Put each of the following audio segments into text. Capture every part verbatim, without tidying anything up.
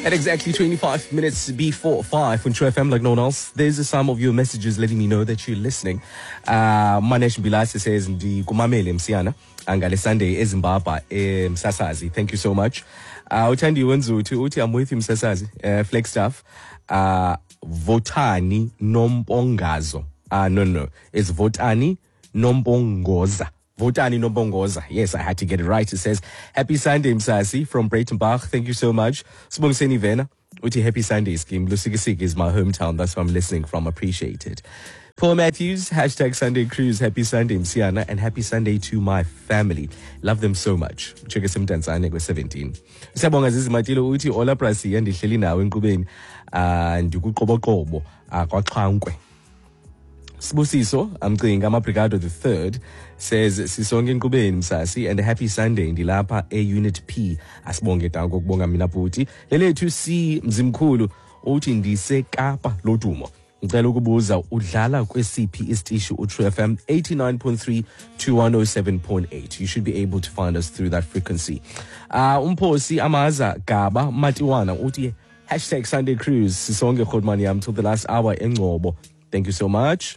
At exactly twenty-five minutes before five on True F M, like no one else, there's some of your messages letting me know that you're listening. Uh, Manesh Bilasi says, Ndi kumamele msiana, angale Sunday eZimbabwe, eh, Msasazi. Thank you so much. Uh, Uthandi Wenzuthi, uthi I'm with you Msasazi, uh, Flex stuff. Uh, Votani Nombongazo. Uh, no, no, it's Votani Nombongoza. Votani Nombongoza. Yes, I had to get it right. It says, Happy Sunday, Msasi, from Breitenbach. Thank you so much. Sibongiseni Vena. Uti Happy Sunday scheme. Lusikisiki is my hometown. That's where I'm listening from. Appreciate it. Paul Matthews, hashtag Sunday Cruise. Happy Sunday, Msiana. And happy Sunday to my family. Love them so much. Cheke simtanzane kwe seventeen. Siyabonga zizi matilo uti ola prasi yandihleli nawe enkubeni. Ah, ndikuqoboqobo kwaXhankwe. Sibusiso, Amcinga Mabrigado the third says Sisonge Nkubeni Msasi and a happy Sunday ndilapha a unit P asibonge tango kubonga mina bhuti lelethu C Mzimkhulu uthi ndise Kapa lodumo ngicela ukubuza udlala kwesiphi isiteshi uTrue F M eighty-nine point three to one oh seven point eight. You should be able to find us through that frequency. Uh umphosi Amaza Gaba Matiwana uthi hashtag Sunday Cruise Sisonge Khodmani yam till the last hour eNgcobo. Thank you so much.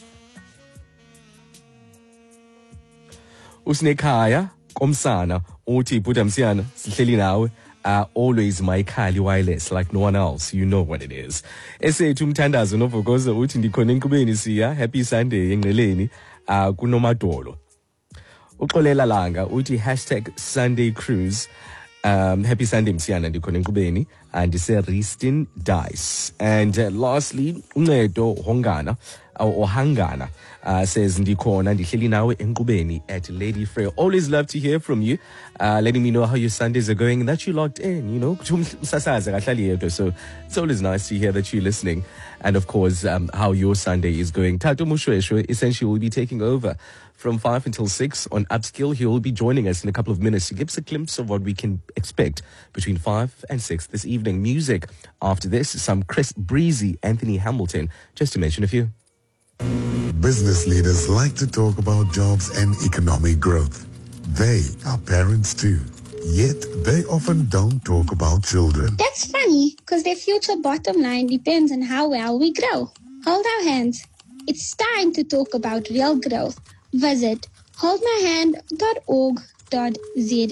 Usnekhaya Komsana uthi Bhuta Msiana sihleli nawe uh, always my Khali wireless like no one else. You know what it is. Esethu umthandazo novokoza uthi ndikhona enkubeni siya happy Sunday engqeleni uh, kunomadolo. Uxolela langa uthi hashtag Sunday Cruise. Um, happy Sunday Msiana ndikhona enkubeni and ise Ristin Dice. And uh, lastly Uncedo Hongana or Hangana uh, says ndikhona ndihleli nawe enkubeni at Lady Freya. Always love to hear from you, uh, letting me know how your Sundays are going and that you logged in, you know. So it's always nice to hear that you're listening and of course um, how your Sunday is going. Tato Mushweshwe essentially will be taking over from five until six on Upskill. He will be joining us in a couple of minutes to give us a glimpse of what we can expect between five and six this evening. Music after this, some Chris Breezy, Anthony Hamilton, just to mention a few. Business leaders like to talk about jobs and economic growth. They are parents too. Yet they often don't talk about children. That's funny, because their future bottom line depends on how well we grow. Hold our hands. It's time to talk about real growth. Visit hold my hand dot org dot za.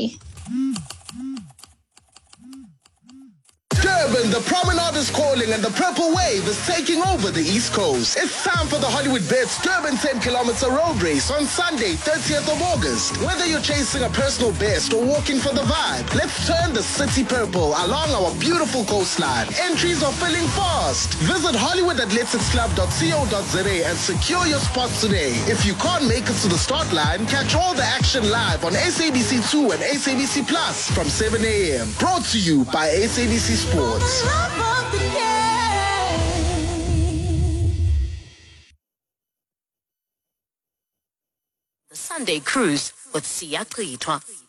Durban, the promenade is calling and the purple wave is taking over the East Coast. It's time for the Hollywood Bets Durban ten kilometer road race on Sunday, thirtieth of August. Whether you're chasing a personal best or walking for the vibe, let's turn the city purple along our beautiful coastline. Entries are filling fast. Visit hollywood athletics club dot co dot za and secure your spots today. If you can't make it to the start line, catch all the action live on S A B C two and S A B C Plus from seven a m Brought to you by S A B C Sports. The Sunday Cruise with Siya Qhitwa.